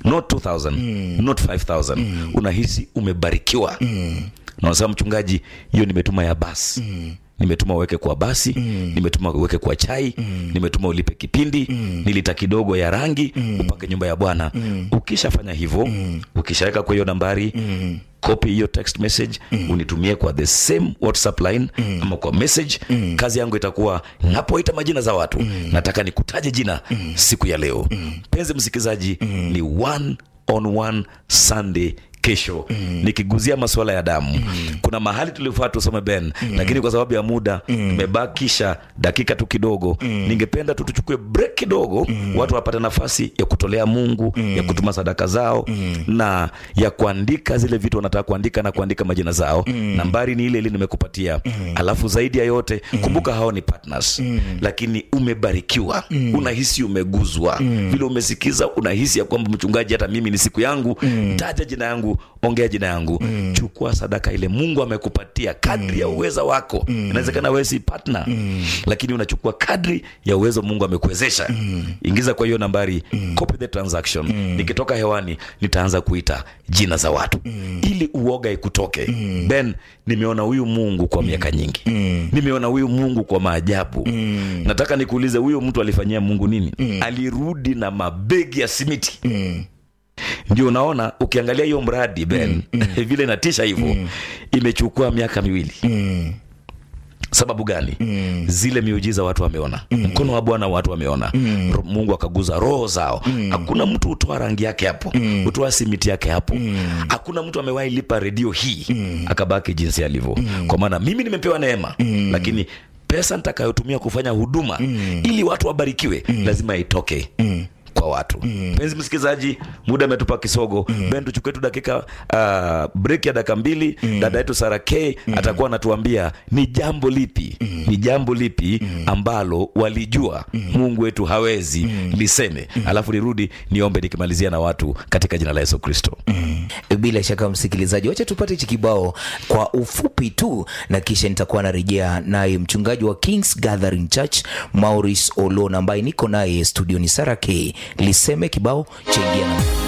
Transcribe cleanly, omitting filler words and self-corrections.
not 2000, not 5000. Unahisi umebarikiwa. Na unasema mchungaji, hiyo nimetuma ya basi. Nimetuma uweke kwa basi, nimetuma uweke kwa chai, nimetuma ulipe kipindi, nilita kidogo ya rangi, upake nyumba ya Bwana. Ukishafanya hivyo, ukishaweka kwa hiyo nambari, copy hiyo text message, unitumie kwa the same WhatsApp line ama kwa message. Kazi yangu itakuwa napoita majina za watu, nataka nikutaje jina siku ya leo. Penzi msikizaji, ni one on one Sunday kesho, nikiguzia masuala ya damu. Kuna mahali tulifaa tusome Ben, lakini kwa sababu ya muda tumebakisha dakika tu kidogo. Ningependa tu tuchukue break kidogo, watu wapate nafasi ya kutolea Mungu, ya kutuma sadaka zao, na ya kuandika zile vitu wanataka kuandika, na kuandika majina zao. Nambari ni ile ile nimekupatia. Alafu zaidi ya yote, kumbuka hao ni partners, lakini umebarikiwa. Unahisi umeguzwa, vile umesikiza unahisi ya kwamba mchungaji, hata mimi ni siku yangu, taja jina yangu, ongea jina yangu. Chukua sadaka ile Mungu amekupatia kadri ya uwezo wako. Inawezekana wewe si partner, lakini unachukua kadri ya uwezo Mungu amekuwezesha. Ingiza kwa hiyo nambari, copy the transaction. Nikitoka hewani nitaanza kuita jina za watu ili uoga ikutoke. Ben, nimeona huyu Mungu kwa miaka nyingi. Nimeona huyu Mungu kwa maajabu. Nataka nikuulize, huyo mtu alifanyia Mungu nini? Alirudi na mabegi ya simiti. Ndio unaona ukiangalia hiyo mradi Ben, vile natisha hivyo, imechukua miaka 2. Sababu gani? Zile miujiza watu wameona, mkono wa Bwana watu wameona, Mungu akaguza roho zao. Hakuna mtu utoa rangi yake hapo, utoa simiti yake hapo. Hakuna mtu amewahi lipa redio hii akabaki jinsi alivyo. Kwa maana mimi nimepewa neema, lakini pesa nitakayotumia kufanya huduma ili watu wabarikiwe lazima itoke kwa watu. Penzi msikizaji, muda umetupa kisogo. Ben, tuchukue tu dakika break ya dakika 2. Dada yetu Sarah K atakuwa anatuambia ni jambo lipi ambalo walijua Mungu wetu hawezi liseme. Alafu nirudi niombe nikimalizia na watu katika jina la Yesu Kristo. Bila shaka msikilizaji, wacha tupate hiki kibao kwa ufupi tu, na kisha nitakuwa narejea naye mchungaji wa King's Gathering Church Maurice Olona, ambaye niko naye studio ni Sarah K. Liseme kibao chengia na